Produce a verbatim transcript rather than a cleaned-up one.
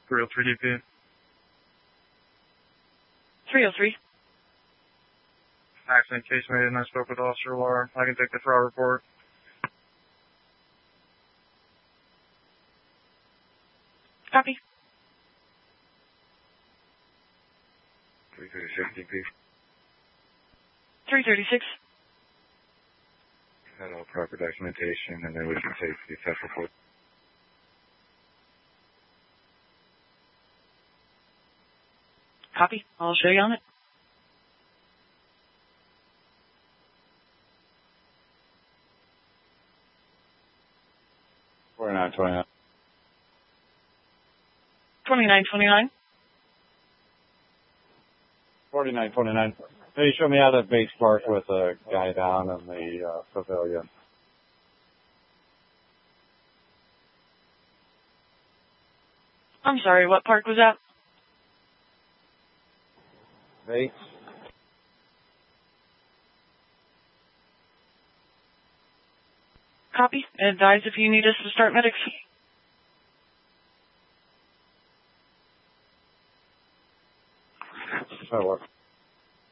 three oh three D P. three oh three. Accident case made, and I spoke with Officer Laura. I can take the fraud report. Copy. three thirty-six D P. three thirty-six. Had all proper documentation, and then we can take the theft report. Copy. I'll show you on it. forty-nine twenty-nine. twenty-nine twenty-nine. forty-nine twenty-nine. Can you show me how that base park with a guy down in the uh, pavilion? I'm sorry, what park was that? Base. Copy. Advise if you need us to start medics. That works.